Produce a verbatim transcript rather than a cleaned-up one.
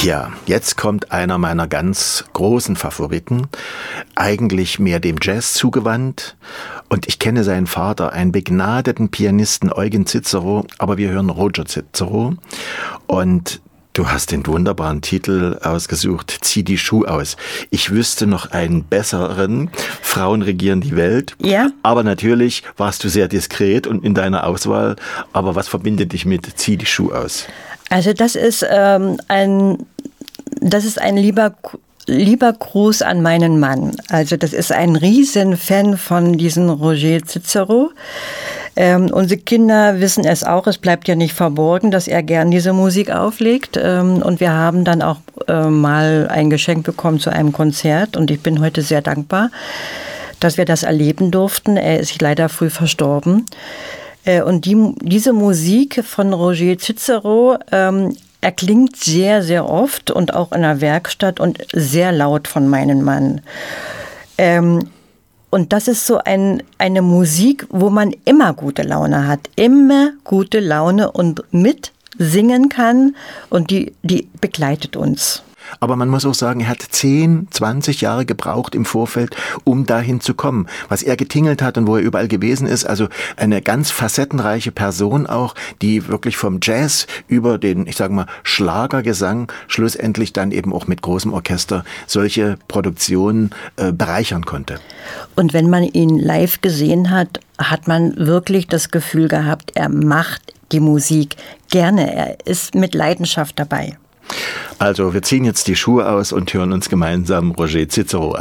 Ja, jetzt kommt einer meiner ganz großen Favoriten, eigentlich mehr dem Jazz zugewandt. Und ich kenne seinen Vater, einen begnadeten Pianisten Eugen Cicero, aber wir hören Roger Cicero. Und du hast den wunderbaren Titel ausgesucht, Zieh die Schuhe aus. Ich wüsste noch einen besseren, Frauen regieren die Welt. Ja. Aber natürlich warst du sehr diskret und in deiner Auswahl. Aber was verbindet dich mit Zieh die Schuhe aus? Also das ist ähm, ein, das ist ein lieber, lieber Gruß an meinen Mann. Also das ist ein Riesenfan von diesem Roger Cicero. Ähm, unsere Kinder wissen es auch, es bleibt ja nicht verborgen, dass er gern diese Musik auflegt. Ähm, und wir haben dann auch äh, mal ein Geschenk bekommen zu einem Konzert. Und ich bin heute sehr dankbar, dass wir das erleben durften. Er ist leider früh verstorben. Und die, diese Musik von Roger Cicero ähm, erklingt sehr, sehr oft und auch in der Werkstatt und sehr laut von meinem Mann. Ähm, und das ist so ein, eine Musik, wo man immer gute Laune hat, immer gute Laune und mitsingen kann und die, die begleitet uns. Aber man muss auch sagen, er hat zehn, zwanzig Jahre gebraucht im Vorfeld, um dahin zu kommen. Was er getingelt hat und wo er überall gewesen ist, also eine ganz facettenreiche Person auch, die wirklich vom Jazz über den, ich sage mal, Schlagergesang schlussendlich dann eben auch mit großem Orchester solche Produktionen äh, bereichern konnte. Und wenn man ihn live gesehen hat, hat man wirklich das Gefühl gehabt, er macht die Musik gerne, er ist mit Leidenschaft dabei. Also wir ziehen jetzt die Schuhe aus und hören uns gemeinsam Roger Cicero an.